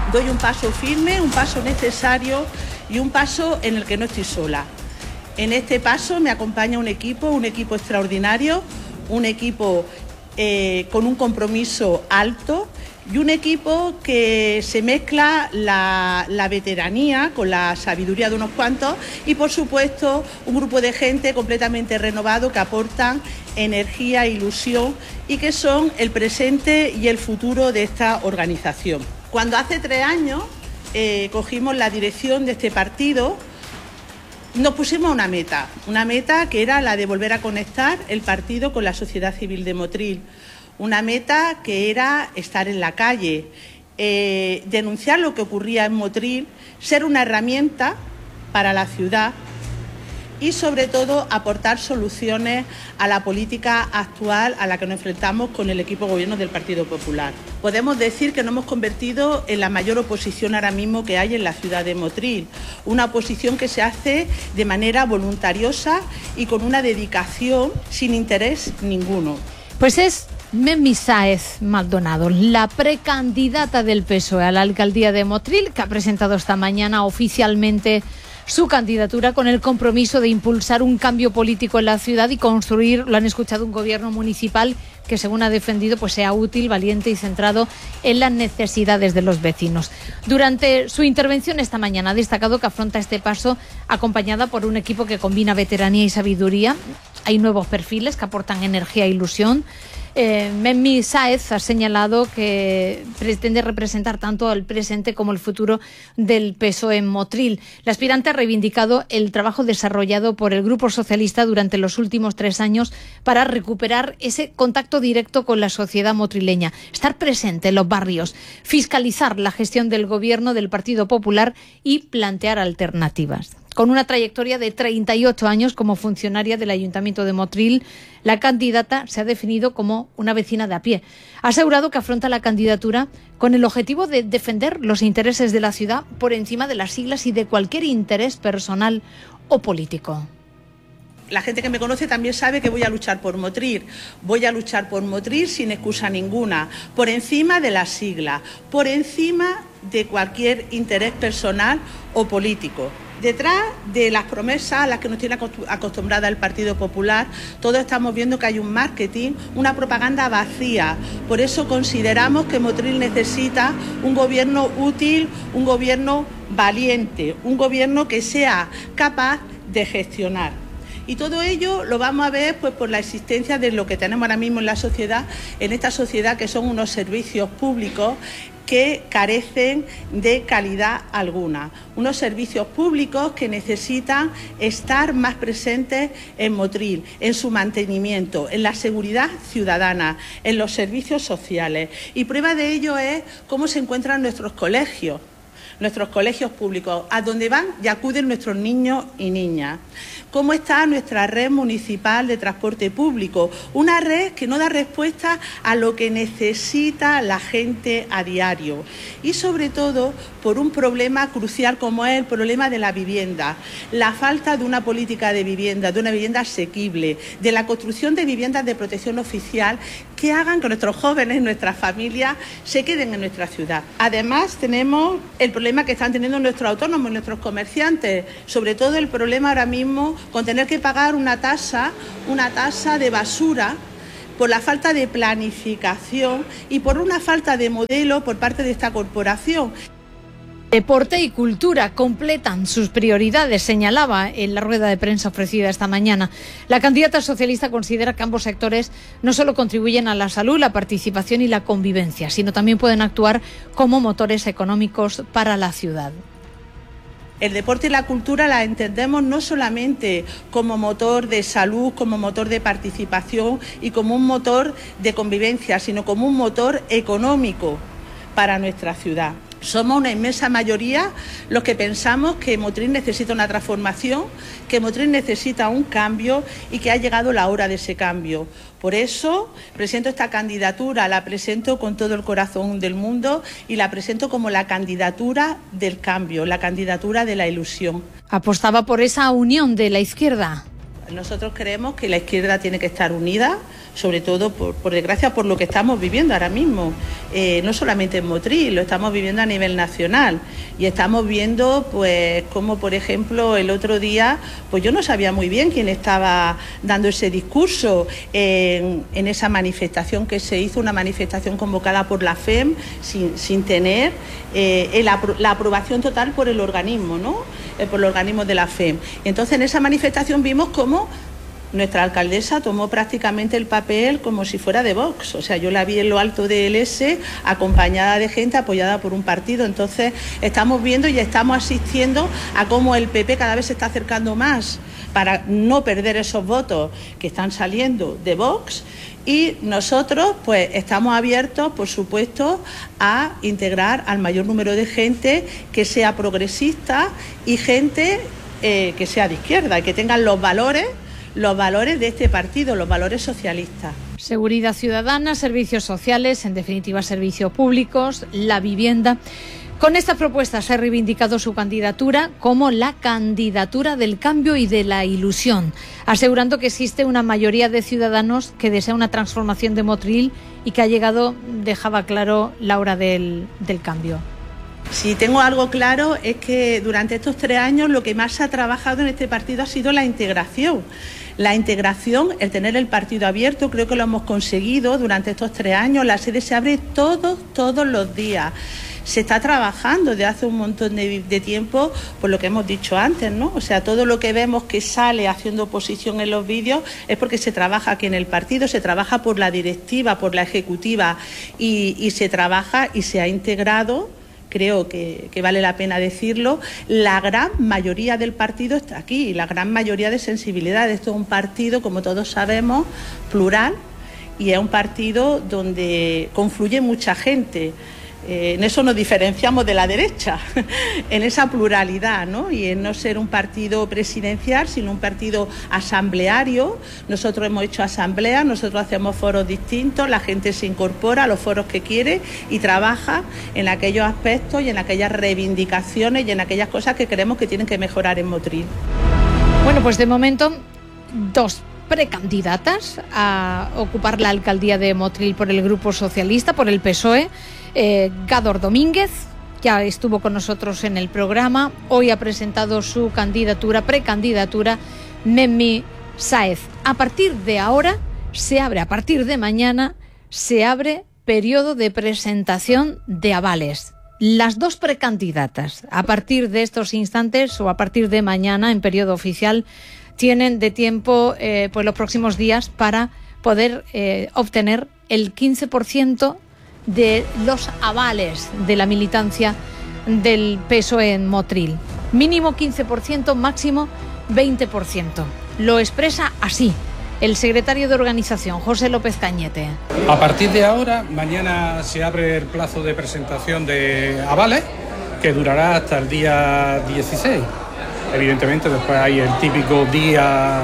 Doy un paso firme, un paso necesario y un paso en el que no estoy sola. En este paso me acompaña un equipo extraordinario, un equipo con un compromiso alto y un equipo que se mezcla la veteranía con la sabiduría de unos cuantos y, por supuesto, un grupo de gente completamente renovado que aportan energía, ilusión y que son el presente y el futuro de esta organización. Cuando hace 3 años cogimos la dirección de este partido, nos pusimos una meta que era la de volver a conectar el partido con la sociedad civil de Motril, una meta que era estar en la calle, denunciar lo que ocurría en Motril, ser una herramienta para la ciudad y, sobre todo, aportar soluciones a la política actual a la que nos enfrentamos con el equipo de gobierno del Partido Popular. Podemos decir que nos hemos convertido en la mayor oposición ahora mismo que hay en la ciudad de Motril, una oposición que se hace de manera voluntariosa y con una dedicación sin interés ninguno. Pues es Memi Sáez Maldonado, la precandidata del PSOE a la alcaldía de Motril, que ha presentado esta mañana oficialmente su candidatura con el compromiso de impulsar un cambio político en la ciudad y construir, lo han escuchado, un gobierno municipal que, según ha defendido, pues sea útil, valiente y centrado en las necesidades de los vecinos. Durante su intervención esta mañana ha destacado que afronta este paso acompañada por un equipo que combina veteranía y sabiduría. Hay nuevos perfiles que aportan energía e ilusión. Memi Sáez ha señalado que pretende representar tanto al presente como el futuro del PSOE en Motril. La aspirante ha reivindicado el trabajo desarrollado por el Grupo Socialista durante los últimos 3 años para recuperar ese contacto directo con la sociedad motrileña, estar presente en los barrios, fiscalizar la gestión del gobierno del Partido Popular y plantear alternativas. Con una trayectoria de 38 años como funcionaria del Ayuntamiento de Motril, la candidata se ha definido como una vecina de a pie. Ha asegurado que afronta la candidatura con el objetivo de defender los intereses de la ciudad por encima de las siglas y de cualquier interés personal o político. La gente que me conoce también sabe que voy a luchar por Motril. Voy a luchar por Motril sin excusa ninguna, por encima de las siglas, por encima de cualquier interés personal o político. Detrás de las promesas a las que nos tiene acostumbrada el Partido Popular, todos estamos viendo que hay un marketing, una propaganda vacía. Por eso consideramos que Motril necesita un gobierno útil, un gobierno valiente, un gobierno que sea capaz de gestionar. Y todo ello lo vamos a ver pues por la existencia de lo que tenemos ahora mismo en la sociedad, en esta sociedad, que son unos servicios públicos que carecen de calidad alguna. Unos servicios públicos que necesitan estar más presentes en Motril, en su mantenimiento, en la seguridad ciudadana, en los servicios sociales. Y prueba de ello es cómo se encuentran nuestros colegios públicos, a donde van y acuden nuestros niños y niñas. Cómo está nuestra red municipal de transporte público, una red que no da respuesta a lo que necesita la gente a diario. Y sobre todo por un problema crucial como es el problema de la vivienda, la falta de una política de vivienda, de una vivienda asequible, de la construcción de viviendas de protección oficial que hagan que nuestros jóvenes, nuestras familias, se queden en nuestra ciudad. Además, tenemos el problema que están teniendo nuestros autónomos, nuestros comerciantes, sobre todo el problema ahora mismo con tener que pagar una tasa de basura por la falta de planificación y por una falta de modelo por parte de esta corporación. Deporte y cultura completan sus prioridades, señalaba en la rueda de prensa ofrecida esta mañana. La candidata socialista considera que ambos sectores no solo contribuyen a la salud, la participación y la convivencia, sino también pueden actuar como motores económicos para la ciudad. El deporte y la cultura la entendemos no solamente como motor de salud, como motor de participación y como un motor de convivencia, sino como un motor económico para nuestra ciudad. Somos una inmensa mayoría los que pensamos que Motril necesita una transformación, que Motril necesita un cambio y que ha llegado la hora de ese cambio. Por eso presento esta candidatura, la presento con todo el corazón del mundo y la presento como la candidatura del cambio, la candidatura de la ilusión. Apostaba por esa unión de la izquierda. Nosotros creemos que la izquierda tiene que estar unida, sobre todo, por desgracia, por lo que estamos viviendo ahora mismo. No solamente en Motril, lo estamos viviendo a nivel nacional. Y estamos viendo, pues, como por ejemplo, el otro día, pues yo no sabía muy bien quién estaba dando ese discurso en esa manifestación que se hizo, una manifestación convocada por la FEM, sin tener la aprobación total por el organismo, ¿no? Por el organismo de la FEM. Entonces, en esa manifestación vimos cómo nuestra alcaldesa tomó prácticamente el papel como si fuera de Vox. O sea, yo la vi en lo alto del S, acompañada de gente apoyada por un partido. Entonces, estamos viendo y estamos asistiendo a cómo el PP cada vez se está acercando más para no perder esos votos que están saliendo de Vox. Y nosotros, pues, estamos abiertos, por supuesto, a integrar al mayor número de gente que sea progresista y gente que sea de izquierda y que tengan los valores de este partido, los valores socialistas. Seguridad ciudadana, servicios sociales, en definitiva servicios públicos, la vivienda. Con estas propuestas se ha reivindicado su candidatura como la candidatura del cambio y de la ilusión, asegurando que existe una mayoría de ciudadanos que desea una transformación de Motril y que ha llegado, dejaba claro, la hora del cambio. Si tengo algo claro es que durante estos 3 años lo que más se ha trabajado en este partido ha sido la integración. La integración, el tener el partido abierto, creo que lo hemos conseguido durante estos 3 años. La sede se abre todos los días. Se está trabajando desde hace un montón de tiempo, por lo que hemos dicho antes, ¿no? O sea, todo lo que vemos que sale haciendo oposición en los vídeos es porque se trabaja aquí en el partido, se trabaja por la directiva, por la ejecutiva y se trabaja y se ha integrado. Creo que vale la pena decirlo, la gran mayoría del partido está aquí, la gran mayoría de sensibilidad. Esto es un partido, como todos sabemos, plural, y es un partido donde confluye mucha gente. En eso nos diferenciamos de la derecha, en esa pluralidad, ¿no? Y en no ser un partido presidencial, sino un partido asambleario. Nosotros hemos hecho asambleas, nosotros hacemos foros distintos, la gente se incorpora a los foros que quiere y trabaja en aquellos aspectos y en aquellas reivindicaciones y en aquellas cosas que creemos que tienen que mejorar en Motril. Bueno, pues de momento 2 precandidatas a ocupar la alcaldía de Motril por el Grupo Socialista, por el PSOE. Gádor Domínguez ya estuvo con nosotros en el programa, hoy ha presentado su precandidatura Memi Sáez. A partir de ahora a partir de mañana se abre periodo de presentación de avales. Las 2 precandidatas, a partir de estos instantes o a partir de mañana en periodo oficial, tienen de tiempo pues los próximos días para poder obtener el 15% de los avales de la militancia del PSOE en Motril. Mínimo 15%, máximo 20%. Lo expresa así el secretario de organización, José López Cañete. A partir de ahora, mañana se abre el plazo de presentación de avales, que durará hasta el día 16. Evidentemente, después hay el típico día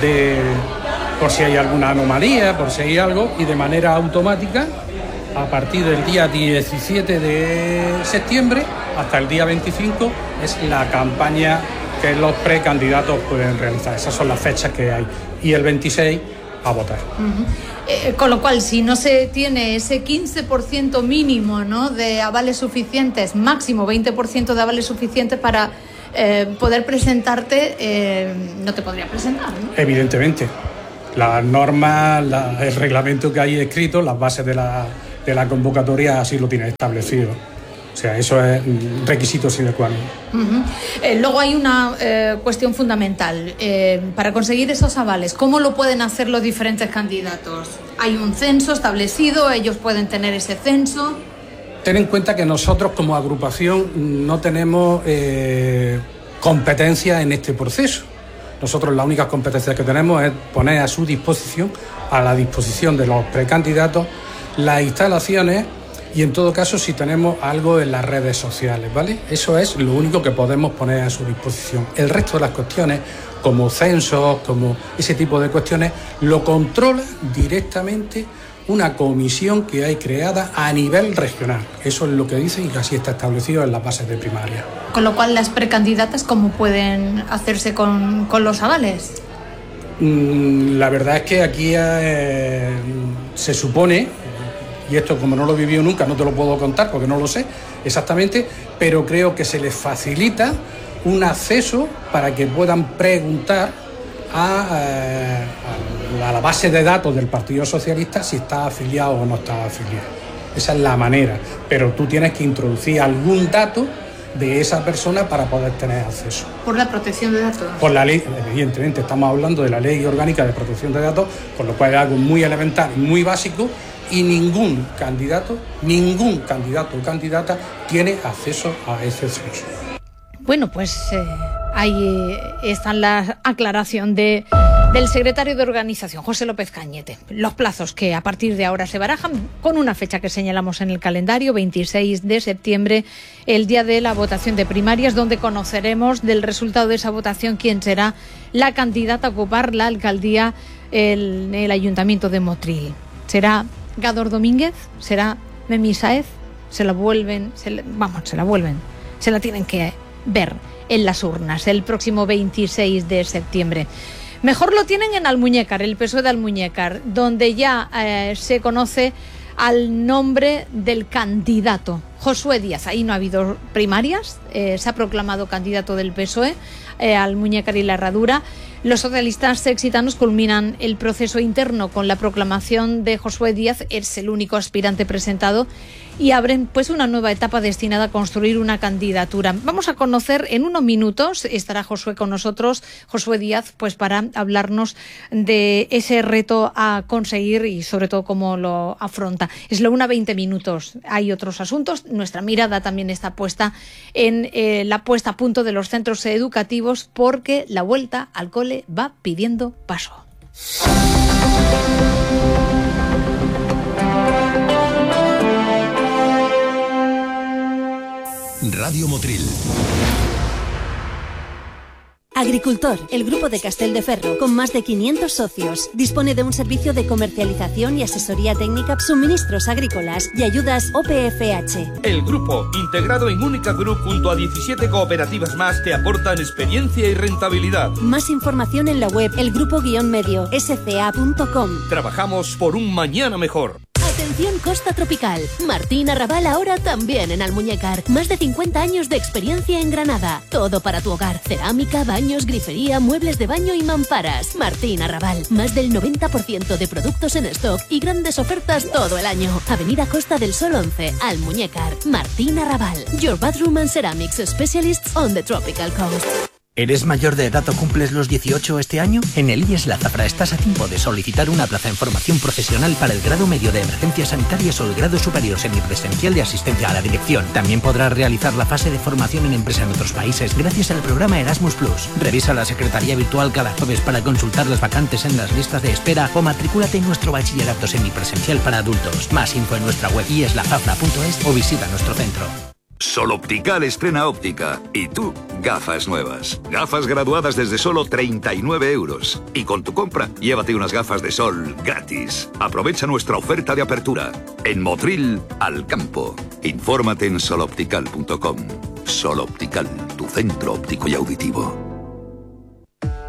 por si hay alguna anomalía, por si hay algo, y de manera automática, a partir del día 17 de septiembre hasta el día 25 es la campaña que los precandidatos pueden realizar. Esas son las fechas que hay. Y el 26 a votar. Con lo cual, si no se tiene ese 15% mínimo, ¿no?, de avales suficientes, máximo 20% de avales suficientes para poder presentarte, no te podría presentar, ¿no? Evidentemente. Las normas, el reglamento que hay escrito, las bases de la convocatoria así lo tiene establecido. O sea, eso es un requisito sine qua non. Luego hay una cuestión fundamental. Para conseguir esos avales, ¿cómo lo pueden hacer los diferentes candidatos? ¿Hay un censo establecido? ¿Ellos pueden tener ese censo? Ten en cuenta que nosotros como agrupación no tenemos competencia en este proceso. Nosotros las únicas competencias que tenemos es poner a la disposición de los precandidatos las instalaciones y en todo caso si tenemos algo en las redes sociales, ¿vale? Eso es lo único que podemos poner a su disposición. El resto de las cuestiones, como censos, como ese tipo de cuestiones, lo controla directamente una comisión que hay creada a nivel regional. Eso es lo que dice y así está establecido en las bases de primaria. Con lo cual, las precandidatas, ¿cómo pueden hacerse con los avales? La verdad es que aquí se supone, y esto como no lo he vivido nunca no te lo puedo contar porque no lo sé exactamente, pero creo que se les facilita un acceso para que puedan preguntar a la base de datos del Partido Socialista si está afiliado o no está afiliado. Esa es la manera, pero tú tienes que introducir algún dato de esa persona para poder tener acceso. ¿Por la protección de datos? Por la ley, evidentemente, estamos hablando de la Ley Orgánica de Protección de Datos, con lo cual es algo muy elemental, muy básico, y ningún candidato o candidata tiene acceso a ese censo. Bueno, pues ahí está la aclaración del secretario de organización, José López Cañete. Los plazos que a partir de ahora se barajan con una fecha que señalamos en el calendario, 26 de septiembre, el día de la votación de primarias, donde conoceremos del resultado de esa votación quién será la candidata a ocupar la alcaldía en el Ayuntamiento de Motril. ¿Será Gador Domínguez? ¿Será Memi Sáez? Se la tienen que ver en las urnas el próximo 26 de septiembre. Mejor lo tienen en Almuñécar, el PSOE de Almuñécar, donde ya se conoce al nombre del candidato, Josué Díaz. Ahí no ha habido primarias, se ha proclamado candidato del PSOE, Almuñécar y La Herradura. Los socialistas exitanos culminan el proceso interno con la proclamación de Josué Díaz, es el único aspirante presentado, y abren pues una nueva etapa destinada a construir una candidatura. Vamos a conocer en unos minutos, estará Josué con nosotros, Josué Díaz, pues para hablarnos de ese reto a conseguir y sobre todo cómo lo afronta. Es la 1:20. Hay otros asuntos. Nuestra mirada también está puesta en la puesta a punto de los centros educativos, porque la vuelta al cole va pidiendo paso. Radio Motril. Agricultor, el grupo de Castelldeferro, con más de 500 socios, dispone de un servicio de comercialización y asesoría técnica, suministros agrícolas y ayudas OPFH. El grupo, integrado en Única Group junto a 17 cooperativas más, te aportan experiencia y rentabilidad. Más información en la web elgrupo-medio sca.com. Trabajamos por un mañana mejor. Atención Costa Tropical. Martín Arrabal ahora también en Almuñécar. Más de 50 años de experiencia en Granada. Todo para tu hogar. Cerámica, baños, grifería, muebles de baño y mamparas. Martín Arrabal. Más del 90% de productos en stock y grandes ofertas todo el año. Avenida Costa del Sol 11, Almuñécar. Martín Arrabal. Your bathroom and ceramics specialists on the tropical coast. ¿Eres mayor de edad o cumples los 18 este año? En el IES La Zafra estás a tiempo de solicitar una plaza en formación profesional para el grado medio de emergencias sanitarias o el grado superior semipresencial de asistencia a la dirección. También podrás realizar la fase de formación en empresa en otros países gracias al programa Erasmus+. Revisa la secretaría virtual cada jueves para consultar las vacantes en las listas de espera o matricúlate en nuestro bachillerato semipresencial para adultos. Más info en nuestra web ieslazafra.es o visita nuestro centro. Sol Optical estrena óptica. Y tú, gafas nuevas. Gafas graduadas desde solo 39 €. Y con tu compra, llévate unas gafas de sol gratis. Aprovecha nuestra oferta de apertura. En Motril, al campo. Infórmate en soloptical.com. Sol Optical, tu centro óptico y auditivo.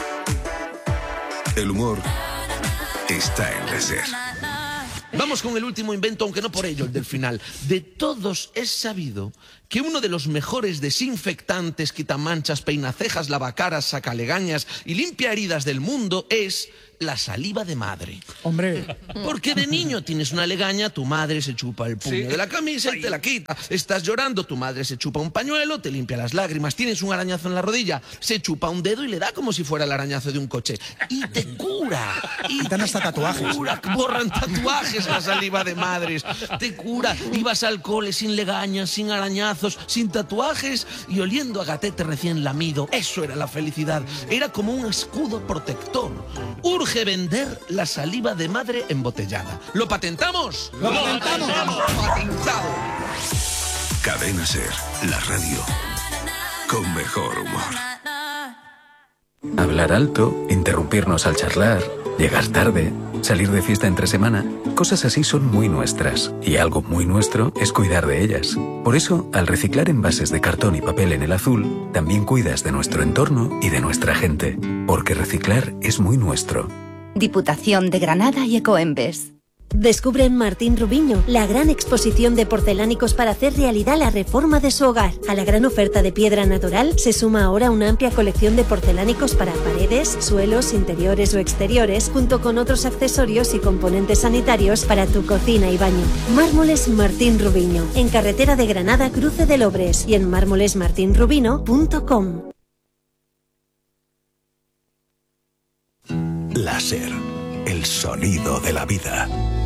El humor está en la SER. Vamos con el último invento, aunque no por ello el del final. De todos es sabido que uno de los mejores desinfectantes, quitamanchas, peinacejas, lavacaras, sacalegañas y limpia heridas del mundo es la saliva de madre. Hombre. Porque de niño tienes una legaña, tu madre se chupa el puño de la camisa y te la quita. Estás llorando, tu madre se chupa un pañuelo, te limpia las lágrimas. Tienes un arañazo en la rodilla, se chupa un dedo y le da como si fuera el arañazo de un coche. Y te cura. Y dan hasta tatuajes. Cura, borran tatuajes la saliva de madres. Te cura. Ibas al cole sin legañas, sin arañazos, sin tatuajes y oliendo a gatete recién lamido. Eso era la felicidad. Era como un escudo protector. Urge vender la saliva de madre embotellada. ¿Lo patentamos? ¡Lo patentamos! ¡Patentado! Cadena SER, la radio con mejor humor. Hablar alto, interrumpirnos al charlar, llegar tarde, salir de fiesta entre semana, cosas así son muy nuestras. Y algo muy nuestro es cuidar de ellas. Por eso, al reciclar envases de cartón y papel en el azul, también cuidas de nuestro entorno y de nuestra gente. Porque reciclar es muy nuestro. Diputación de Granada y Ecoembes. Descubre en Martín Rubiño la gran exposición de porcelánicos para hacer realidad la reforma de su hogar. A la gran oferta de piedra natural se suma ahora una amplia colección de porcelánicos para paredes, suelos, interiores o exteriores, junto con otros accesorios y componentes sanitarios para tu cocina y baño. Mármoles Martín Rubiño, en carretera de Granada, Cruce de Lobres, y en mármolesmartinrubino.com. Láser, el sonido de la vida.